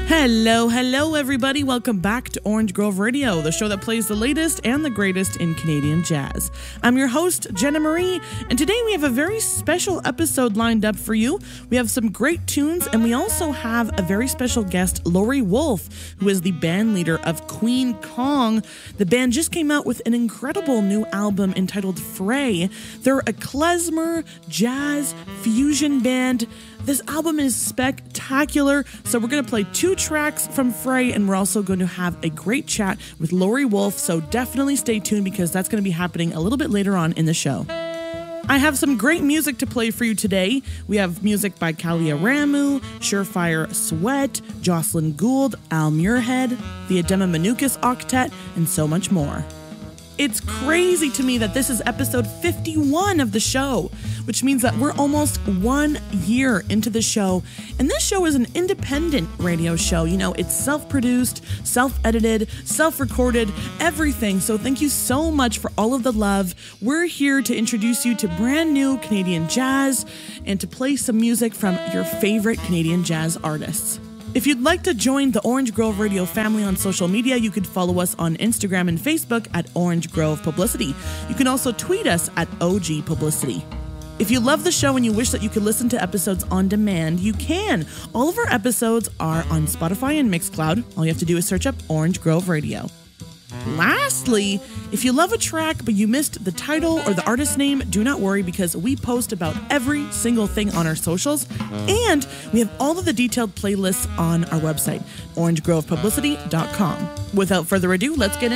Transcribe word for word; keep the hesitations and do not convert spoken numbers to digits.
Hello, hello, everybody. Welcome back to Orange Grove Radio, the show that plays the latest and the greatest in Canadian jazz. I'm your host, Jenna Marie, and today we have a very special episode lined up for you. We have some great tunes, and we also have a very special guest, Laurie Wolf, who is the band leader of Queen Kong. The band just came out with an incredible new album entitled Fray. They're a klezmer, jazz, fusion band. This album is spectacular, so we're going to play two tracks from Fray, and we're also going to have a great chat with Laurie Wolf, so definitely stay tuned because that's going to be happening a little bit later on in the show. I have some great music to play for you today. We have music by Kalia Ramu, Surefire Sweat, Jocelyn Gould, Al Muirhead, the Adema Manukas Octet, and so much more. It's crazy to me that this is episode fifty-one of the show, which means that we're almost one year into the show. And this show is an independent radio show. You know, it's self-produced, self-edited, self-recorded, everything. So thank you so much for all of the love. We're here to introduce you to brand new Canadian jazz and to play some music from your favorite Canadian jazz artists. If you'd like to join the Orange Grove Radio family on social media, you could follow us on Instagram and Facebook at Orange Grove Publicity. You can also tweet us at O G Publicity. If you love the show and you wish that you could listen to episodes on demand, you can. All of our episodes are on Spotify and Mixcloud. All you have to do is search up Orange Grove Radio. Lastly, if you love a track but you missed the title or the artist name, do not worry because we post about every single thing on our socials, and we have all of the detailed playlists on our website, orange grove publicity dot com. Without further ado, let's get in.